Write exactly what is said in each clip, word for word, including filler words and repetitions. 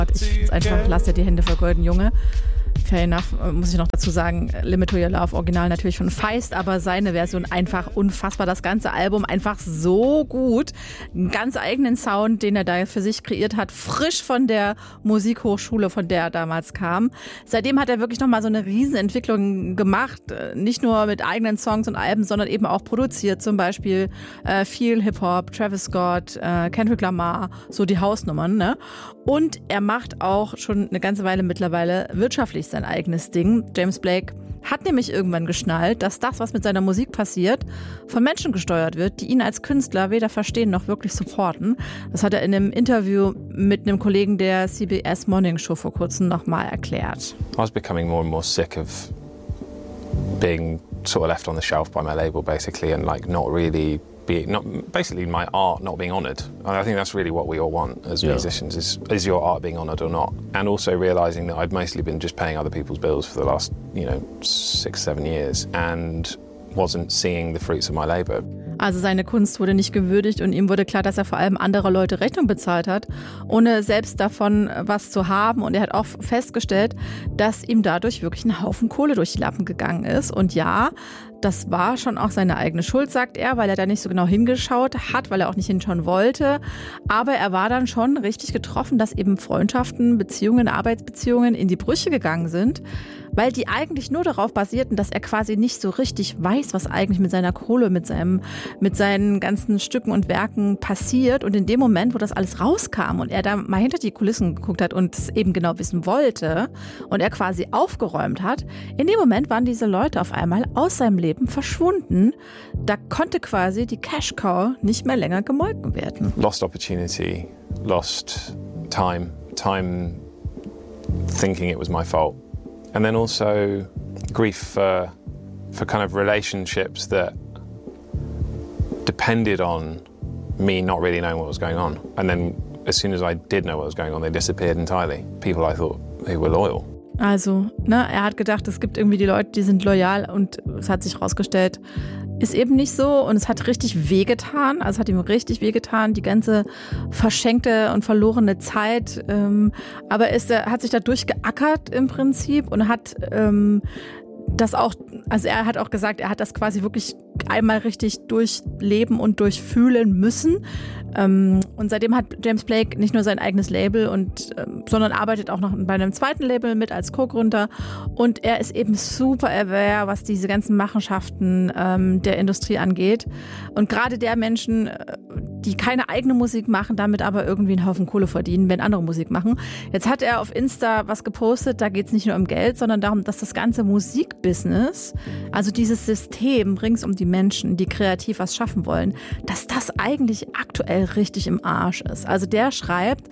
Ich finde einfach, lass dir die Hände vergolden, Junge. Fair enough, muss ich noch dazu sagen, Limit to Your Love, Original natürlich von Feist, aber seine Version einfach unfassbar. Das ganze Album einfach so gut. Einen ganz eigenen Sound, den er da für sich kreiert hat, frisch von der Musikhochschule, von der er damals kam. Seitdem hat er wirklich nochmal so eine Riesenentwicklung gemacht. Nicht nur mit eigenen Songs und Alben, sondern eben auch produziert. Zum Beispiel äh, viel Hip-Hop, Travis Scott, äh, Kendrick Lamar, so die Hausnummern. Ne? Und er macht auch schon eine ganze Weile mittlerweile wirtschaftlich sein eigenes Ding. James Blake hat nämlich irgendwann geschnallt, dass das, was mit seiner Musik passiert, von Menschen gesteuert wird, die ihn als Künstler weder verstehen noch wirklich supporten. Das hat er in einem Interview mit einem Kollegen der C B S Morning Show vor kurzem nochmal erklärt. I was becoming more and more sick of being sort of left on the shelf by my label basically and like not really be not basically my art not being honoured. I think that's really what we all want as yeah. musicians is is your art being honoured or not? And also realising that I'd mostly been just paying other people's bills for the last, you know, six, seven years and wasn't seeing the fruits of my labour. Also seine Kunst wurde nicht gewürdigt und ihm wurde klar, dass er vor allem andere Leute Rechnung bezahlt hat, ohne selbst davon was zu haben. Und er hat auch festgestellt, dass ihm dadurch wirklich ein Haufen Kohle durch die Lappen gegangen ist. Und ja, das war schon auch seine eigene Schuld, sagt er, weil er da nicht so genau hingeschaut hat, weil er auch nicht hinschauen wollte. Aber er war dann schon richtig getroffen, dass eben Freundschaften, Beziehungen, Arbeitsbeziehungen in die Brüche gegangen sind, weil die eigentlich nur darauf basierten, dass er quasi nicht so richtig weiß, was eigentlich mit seiner Kohle, mit seinem, mit seinen ganzen Stücken und Werken passiert. Und in dem Moment, wo das alles rauskam und er da mal hinter die Kulissen geguckt hat und es eben genau wissen wollte und er quasi aufgeräumt hat, in dem Moment waren diese Leute auf einmal aus seinem Leben verschwunden. Da konnte quasi die Cash Cow nicht mehr länger gemolken werden. Lost opportunity, lost time, time thinking it was my fault. And then also grief for, for kind of relationships that depended on me not really knowing what was going on. And then as soon as I did know what was going on, they disappeared entirely. People I thought they were loyal. Also, ne, er hat gedacht, es gibt irgendwie die Leute, die sind loyal und es hat sich rausgestellt, ist eben nicht so und es hat richtig wehgetan, also es hat ihm richtig wehgetan, die ganze verschenkte und verlorene Zeit, ähm, aber er hat sich da durchgeackert im Prinzip und hat ähm, das auch, also er hat auch gesagt, er hat das quasi wirklich einmal richtig durchleben und durchfühlen müssen. Ähm, und seitdem hat James Blake nicht nur sein eigenes Label, und, ähm, sondern arbeitet auch noch bei einem zweiten Label mit als Co-Gründer. Und er ist eben super aware, was diese ganzen Machenschaften ähm, der Industrie angeht. Und gerade der Menschen, die keine eigene Musik machen, damit aber irgendwie einen Haufen Kohle verdienen, wenn andere Musik machen. Jetzt hat er auf Insta was gepostet, da geht es nicht nur um Geld, sondern darum, dass das ganze Musikbusiness, also dieses System rings um die Menschen, die kreativ was schaffen wollen, dass das eigentlich aktuell richtig im Arsch ist. Also der schreibt,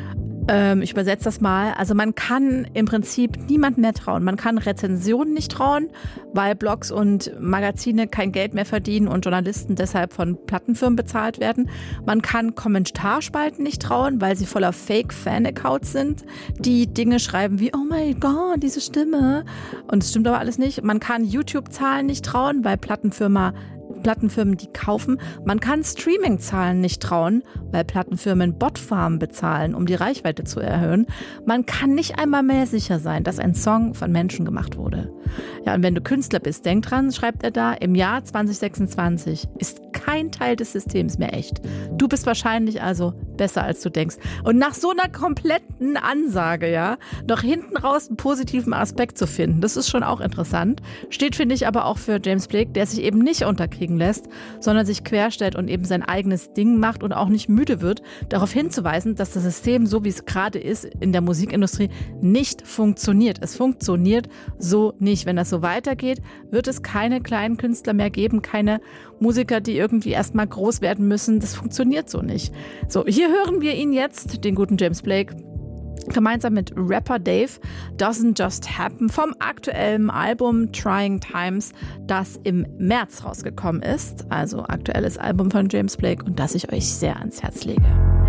ähm, ich übersetze das mal, also man kann im Prinzip niemandem mehr trauen. Man kann Rezensionen nicht trauen, weil Blogs und Magazine kein Geld mehr verdienen und Journalisten deshalb von Plattenfirmen bezahlt werden. Man kann Kommentarspalten nicht trauen, weil sie voller Fake-Fan-Accounts sind, die Dinge schreiben wie, oh mein Gott, diese Stimme. Und es stimmt aber alles nicht. Man kann YouTube-Zahlen nicht trauen, weil Plattenfirma Plattenfirmen die kaufen. Man kann Streaming-Zahlen nicht trauen, weil Plattenfirmen Botfarmen bezahlen, um die Reichweite zu erhöhen. Man kann nicht einmal mehr sicher sein, dass ein Song von Menschen gemacht wurde. Ja, und wenn du Künstler bist, denk dran, schreibt er da, im Jahr zwanzig sechsundzwanzig ist kein Teil des Systems mehr echt. Du bist wahrscheinlich also besser, als du denkst. Und nach so einer kompletten Ansage, ja, noch hinten raus einen positiven Aspekt zu finden, das ist schon auch interessant. Steht, finde ich, aber auch für James Blake, der sich eben nicht unterkriegen lässt, sondern sich querstellt und eben sein eigenes Ding macht und auch nicht müde wird, darauf hinzuweisen, dass das System, so wie es gerade ist, in der Musikindustrie nicht funktioniert. Es funktioniert so nicht. Wenn das so weitergeht, wird es keine kleinen Künstler mehr geben, keine Musiker, die irgendwie erstmal groß werden müssen. Das funktioniert so nicht. So, hier hören wir ihn jetzt, den guten James Blake, gemeinsam mit Rapper Dave, Doesn't Just Happen, vom aktuellen Album Trying Times, das im März rausgekommen ist. Also aktuelles Album von James Blake und das ich euch sehr ans Herz lege.